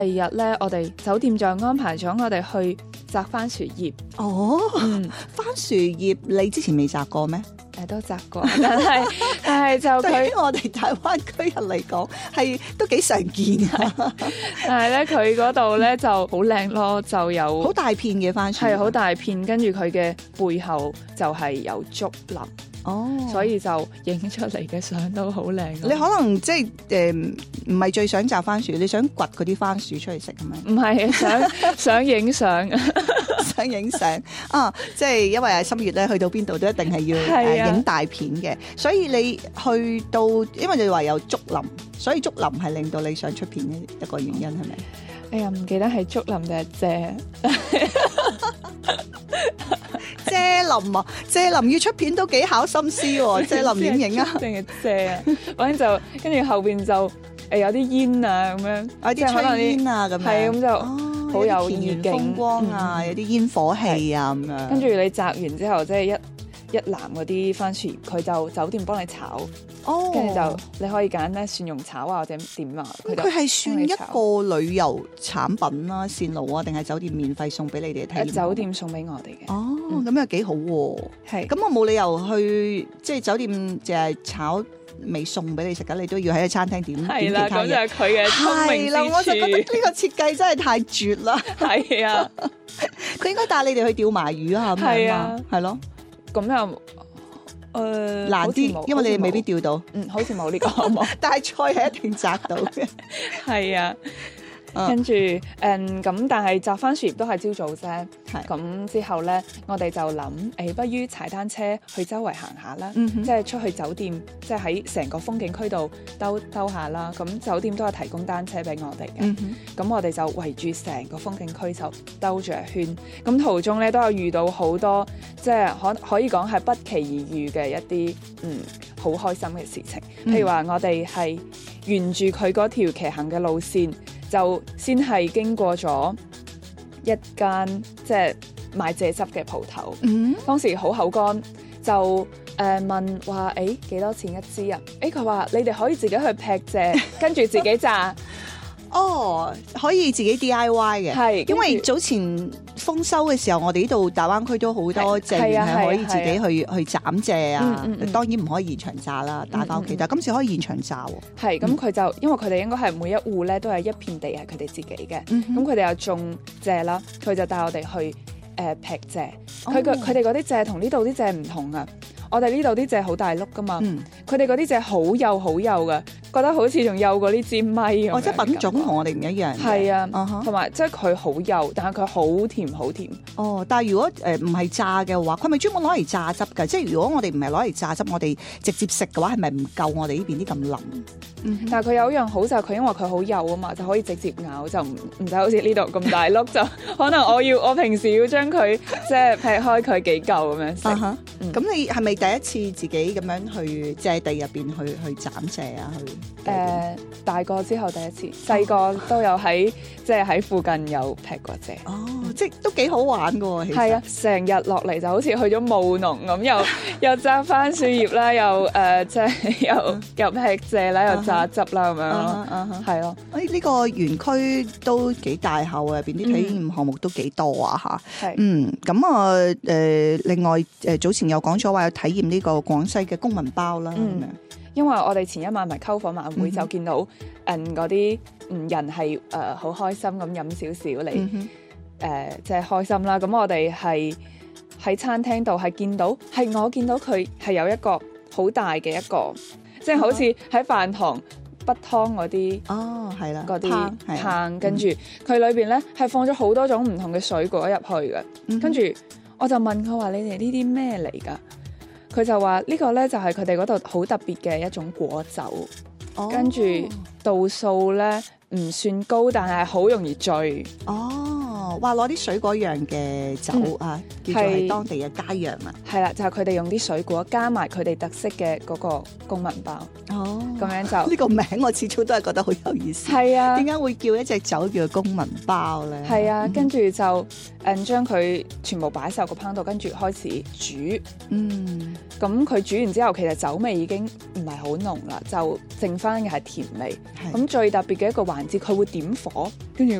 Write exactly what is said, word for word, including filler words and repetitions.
第二日咧，我哋酒店就安排咗我哋去摘番薯葉。 哦， 嗯， 番薯葉你之前未摘過咩？ 誒都摘過，但係但係就對於佢， 我哋台灣居人嚟講，係都幾常見啊！ 但係咧佢嗰度咧就好靚咯，就有好大片嘅番薯， 係好大片，跟住佢嘅背後就係有竹林。 哦， 所以就影出嚟嘅相都好靚。 你可能即係誒唔係最想摘番薯，你想掘嗰啲番薯出嚟食咁樣？ 唔係想想影相， 想影相啊！即係因為深月咧，去到邊度都一定係要誒影、呃、大片嘅，所以你去到，因為你話有竹林，所以竹林係令到你想出片嘅一個原因係咪？ 哎呀，唔記得係竹林定係蔗。 蔗林啊，蔗林要出片都幾考心思喎，蔗林點影啊？ 定係蔗啊？反正就跟住後邊就誒有啲煙啊咁樣， 有啲炊煙啊咁樣， 係咁就好有意境， 風光啊，有啲煙火氣啊咁樣。 跟住你摘完之後，即係一一籃嗰啲番薯葉，佢就酒店幫你炒。哦，跟住就你可以揀咧蒜蓉炒啊或者點啊。 佢係算一個旅遊產品啦，線路啊，定係酒店免費送俾你哋睇？ 酒店送俾我哋嘅。 哦，咁又幾好喎。係，咁我冇理由去即係酒店淨係炒未送俾你食㗎，你都要喺個餐廳點點其他嘢。係啦，咁就係佢嘅聰明之處。係啦，我就覺得呢個設計真係太絕啦。係啊，佢應該帶你哋去釣埋魚啊，係啊，係咯。咁又。誒、呃、難啲，因為你哋未必釣到。嗯，好似冇呢個項目，但係菜係一定摘到嘅。係啊，跟住誒咁，但係摘番薯葉都係朝早啫。咁之後咧，我哋就諗誒、欸，不如踩單車去周圍行下啦。嗯、即係出去酒店，即係喺成個風景區度兜兜下啦。咁酒店都有提供單車俾我哋嘅。咁、嗯、我哋就圍住成個風景區就兜住一圈。咁途中咧都有遇到好多，即係可可以講係不期而遇嘅一啲嗯好開心嘅事情。譬如話我哋係沿住佢嗰條騎行嘅路線，就先係經過咗一間即係賣蔗汁嘅鋪頭。嗯，當時好口乾，就誒、呃、問話誒幾多錢一支啊？誒佢話你哋可以自己去劈蔗，跟住自己榨。哦，可以自己 D I Y 嘅，係因為早前豐收嘅時候，我哋呢度大灣區都好多蔗園係可以自己去去斬蔗啊。嗯嗯、當然唔可以現場榨啦，打翻屋企。但係今次可以現場榨喎。係咁，佢就因為佢哋應該係每一戶咧都係一片地係佢哋自己嘅。咁佢哋又種蔗啦，佢就帶我哋去誒、呃、劈蔗。佢佢佢哋嗰啲蔗同呢度啲蔗唔同啊。我哋呢度啲蔗好大碌噶嘛，佢哋嗰啲蔗好幼好幼噶，覺得好似仲幼過呢支咪咁。哦，即係品種同我哋唔一樣。係啊，同埋即係佢好幼，但係佢好甜好甜。哦，但係如果誒唔係榨嘅話，佢係咪專門攞嚟榨汁㗎？即係如果我哋唔係攞嚟榨汁，我哋直接食嘅話，係咪唔夠我哋呢邊啲咁腍？嗯、但係佢有一樣好就係佢因為佢好幼啊嘛，就可以直接咬，就唔唔使好似呢度咁大碌。就可能我要我平時要將佢即係劈開佢幾嚿咁樣食。咁、uh-huh. 嗯、你係咪第一次自己咁樣去蔗地入邊去去斬蔗啊？去誒、呃、大個之後第一次，細個都有喺即係喺附近有劈過蔗。哦，嗯、即係都幾好玩㗎喎。係啊，成日落嚟就好似去咗務農咁，又又摘番薯葉啦，又誒即係又又劈蔗啦，又榨汁啦咁樣咯。係咯，誒呢個園區都幾大口啊，入邊啲體驗項目都幾多啊嚇。係、嗯，嗯咁啊誒，另外誒早前有講咗話有體驗呢個廣西嘅公文包啦。嗯，因為我哋前一晚咪篝火晚會、嗯、就見到誒嗰啲嗯人係誒好開心咁飲少少嚟誒即係開心啦。咁我哋係喺餐廳度係見到係我見到佢係有一個好大嘅一個，即係好似喺飯堂畢湯嗰啲哦，係啦，嗰啲湯，跟住佢裏邊咧係放咗好多種唔同嘅水果入去嘅。跟、嗯、住我就問佢話：你哋呢啲咩嚟㗎？佢就話呢個咧就係佢哋嗰度好特別嘅一種果酒。哦、跟住度數咧唔算高，但係好容易醉。哦， 哦，哇！攞啲水果釀嘅酒、嗯、啊，叫做係當地嘅佳釀啊。 係啦，就係佢哋用啲水果加埋佢哋特色嘅嗰個公民包。哦，咁樣就呢個名我始終都係覺得好有意思。 係啊， 點解會叫一隻酒叫做公民包咧？ 係啊，跟住就誒將佢全部擺晒個烹度，跟住開始煮。嗯，咁佢煮完之後，其實酒味已經唔係好濃啦，就剩翻嘅係甜味。咁最特別嘅一個環節，佢會點火，跟住